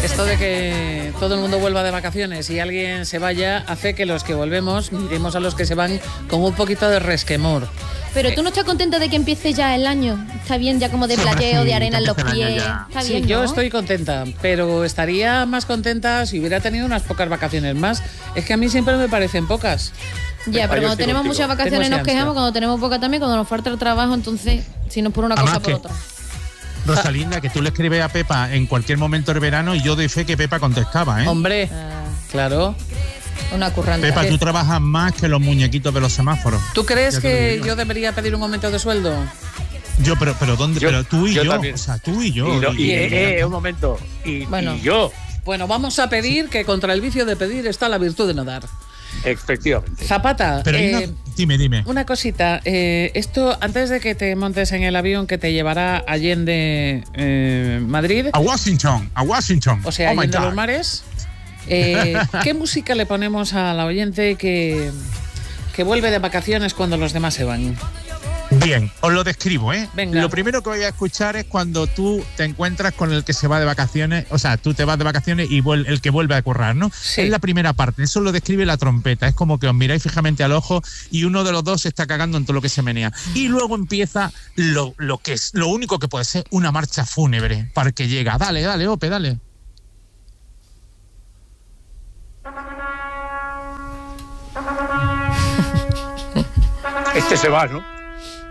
Esto de que todo el mundo vuelva de vacaciones y alguien se vaya hace que los que volvemos miremos a los que se van con un poquito de resquemor. Pero tú no estás contenta de que empiece ya el año. Está bien ya como de playeo, de arena en los pies. Está Sí, bien, ¿no? yo estoy contenta, pero estaría más contenta si hubiera tenido unas pocas vacaciones más. Es que a mí siempre me parecen pocas. Ya, pero cuando tenemos muchas vacaciones nos quejamos, cuando tenemos pocas también, cuando nos falta el trabajo, entonces, si no es por una cosa, por otra. Rosalinda, que tú le escribes a Pepa en cualquier momento del verano y yo doy fe que Pepa contestaba, ¿eh? Hombre, claro. Una curranta. Pepa, tú trabajas más que los muñequitos de los semáforos. ¿Tú crees que yo debería pedir un aumento de sueldo? Yo, pero ¿dónde? Pero tú y yo. También. O sea, tú y yo. Un momento. Bueno. Y yo. Bueno, vamos a pedir que contra el vicio de pedir está la virtud de no dar. Efectivamente. Zapata, Pero dime. Una cosita. Esto, antes de que te montes en el avión que te llevará a Allende, Madrid. A Washington. O sea, Allende los mares. ¿Qué música le ponemos al oyente que vuelve de vacaciones cuando los demás se van? Bien, os lo describo, ¿eh? Venga. Lo primero que voy a escuchar es cuando tú te encuentras con el que se va de vacaciones, o sea, tú te vas de vacaciones y el que vuelve a currar, ¿no? Sí. Es la primera parte, eso lo describe la trompeta, es como que os miráis fijamente al ojo y uno de los dos se está cagando en todo lo que se menea. Y luego empieza lo que es, lo único que puede ser una marcha fúnebre para el que llega. Dale, Ope, dale. Este se va, ¿no?